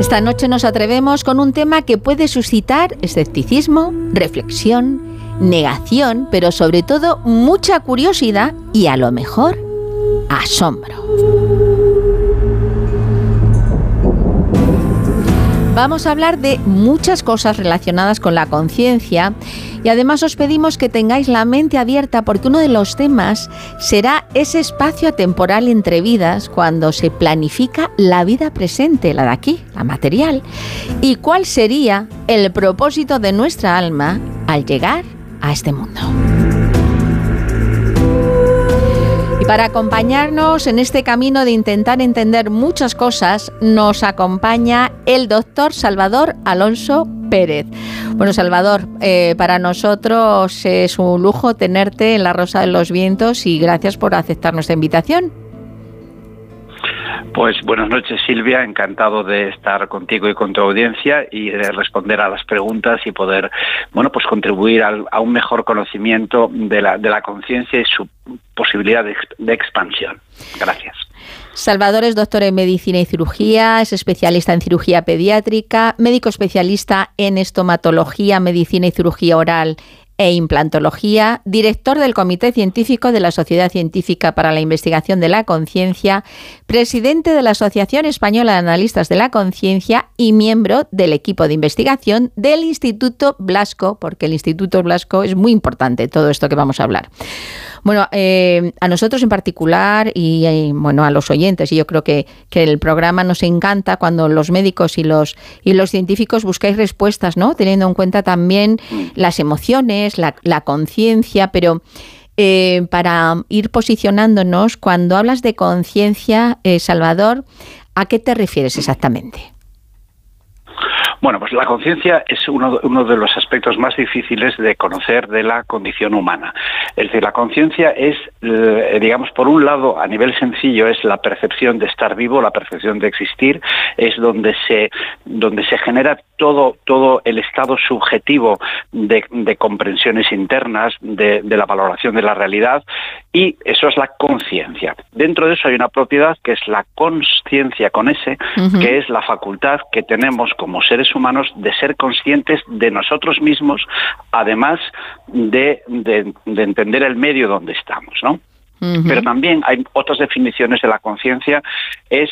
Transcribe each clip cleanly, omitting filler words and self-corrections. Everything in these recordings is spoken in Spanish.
Esta noche nos atrevemos con un tema que puede suscitar escepticismo, reflexión, negación, pero sobre todo mucha curiosidad y a lo mejor asombro. Vamos a hablar de muchas cosas relacionadas con la conciencia y además os pedimos que tengáis la mente abierta porque uno de los temas será ese espacio temporal entre vidas cuando se planifica la vida presente, la de aquí, la material, y cuál sería el propósito de nuestra alma al llegar a este mundo. Para acompañarnos en este camino de intentar entender muchas cosas, nos acompaña el doctor Salvador Alonso Pérez. Bueno, Salvador, para nosotros es un lujo tenerte en La Rosa de los Vientos y gracias por aceptar nuestra invitación. Pues buenas noches, Silvia, encantado de estar contigo y con tu audiencia y de responder a las preguntas y poder, bueno, pues contribuir a un mejor conocimiento de la conciencia y su posibilidad de expansión. Gracias. Salvador es doctor en Medicina y Cirugía, es especialista en cirugía pediátrica, médico especialista en estomatología, medicina y cirugía oral e implantología, director del Comité Científico de la Sociedad Científica para la Investigación de la Conciencia, presidente de la Asociación Española de Analistas de la Conciencia y miembro del equipo de investigación del Instituto Blasco, porque el Instituto Blasco es muy importante, todo esto que vamos a hablar. Bueno, a nosotros en particular y bueno, a los oyentes, y yo creo que el programa nos encanta cuando los médicos y los científicos buscáis respuestas, ¿no? Teniendo en cuenta también las emociones, la conciencia, pero para ir posicionándonos, cuando hablas de conciencia, Salvador, ¿a qué te refieres exactamente? Bueno, pues la conciencia es uno de los aspectos más difíciles de conocer de la condición humana. Es decir, la conciencia es, digamos, por un lado, a nivel sencillo, es la percepción de estar vivo, la percepción de existir, es donde se genera todo el estado subjetivo de comprensiones internas, de la valoración de la realidad, y eso es la conciencia. Dentro de eso hay una propiedad que es la consciencia con S, que es la facultad que tenemos como seres humanos de ser conscientes de nosotros mismos, además de entender el medio donde estamos, ¿no? Pero también hay otras definiciones de la conciencia, es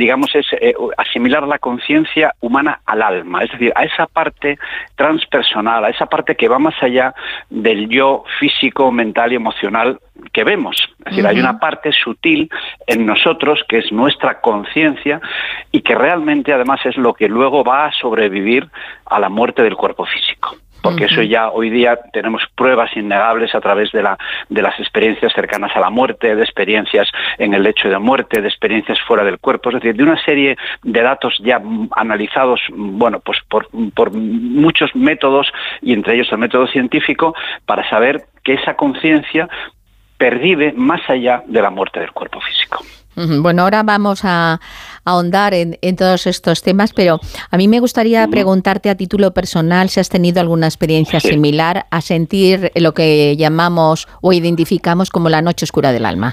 asimilar la conciencia humana al alma, es decir, a esa parte transpersonal, a esa parte que va más allá del yo físico, mental y emocional que vemos. Es decir, hay una parte sutil en nosotros que es nuestra conciencia y que realmente además es lo que luego va a sobrevivir a la muerte del cuerpo físico. Porque eso ya hoy día tenemos pruebas innegables a través de las experiencias cercanas a la muerte, de experiencias en el lecho de muerte, de experiencias fuera del cuerpo, es decir, de una serie de datos ya analizados, bueno, pues por muchos métodos y entre ellos el método científico para saber que esa conciencia pervive más allá de la muerte del cuerpo físico. Bueno, ahora vamos a ahondar en todos estos temas, pero a mí me gustaría preguntarte a título personal si has tenido alguna experiencia similar a sentir lo que llamamos o identificamos como la noche oscura del alma.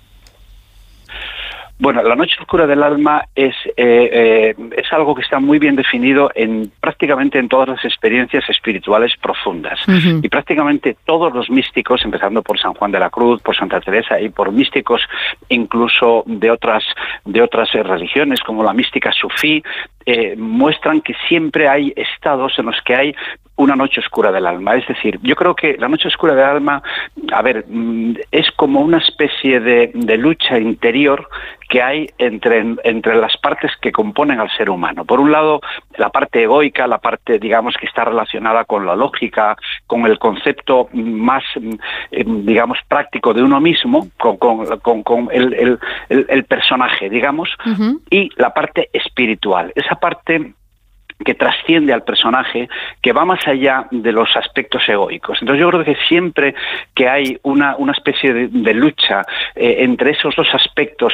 Bueno, la noche oscura del alma es algo que está muy bien definido prácticamente en todas las experiencias espirituales profundas. Y prácticamente todos los místicos, empezando por San Juan de la Cruz, por Santa Teresa y por místicos incluso de otras religiones como la mística sufí, muestran que siempre hay estados en los que hay una noche oscura del alma. Es decir, yo creo que la noche oscura del alma, es como una especie de lucha interior que hay entre las partes que componen al ser humano. Por un lado, la parte egoica, la parte, digamos, que está relacionada con la lógica, con el concepto más, digamos, práctico de uno mismo, con el personaje, digamos, y la parte espiritual. Esa parte que trasciende al personaje, que va más allá de los aspectos egoicos. Entonces yo creo que siempre que hay una especie de lucha entre esos dos aspectos